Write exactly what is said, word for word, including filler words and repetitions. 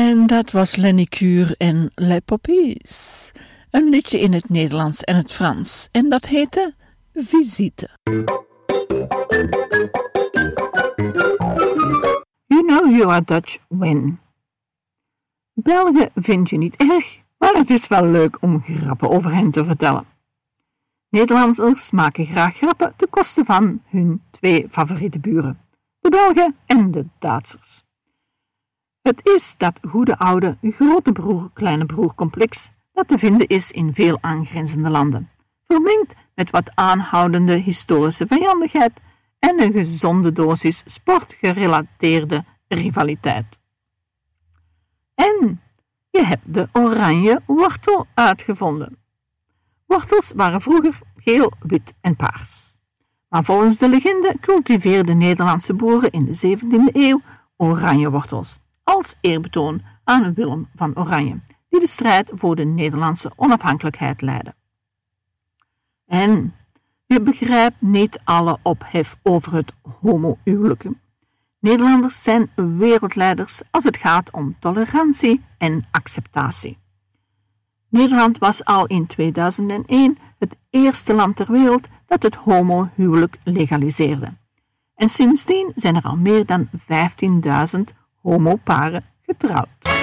En dat was Lenny Cure en Les Poppies. Een liedje in het Nederlands en het Frans. En dat heette Visite. You know you are Dutch when. Belgen vind je niet erg, maar het is wel leuk om grappen over hen te vertellen. Nederlanders maken graag grappen ten koste van hun twee favoriete buren, de Belgen en de Duitsers. Het is dat goede oude grote broer-kleine broer complex dat te vinden is in veel aangrenzende landen, vermengd met wat aanhoudende historische vijandigheid en een gezonde dosis sportgerelateerde rivaliteit. En je hebt de oranje wortel uitgevonden. Wortels waren vroeger geel, wit en paars. Maar volgens de legende cultiveerden Nederlandse boeren in de zeventiende eeuw oranje wortels, als eerbetoon aan Willem van Oranje, die de strijd voor de Nederlandse onafhankelijkheid leidde. En je begrijpt niet alle ophef over het homohuwelijk. Nederlanders zijn wereldleiders als het gaat om tolerantie en acceptatie. Nederland was al in tweeduizend één het eerste land ter wereld dat het homohuwelijk legaliseerde. En sindsdien zijn er al meer dan vijftienduizend homoparen getrouwd.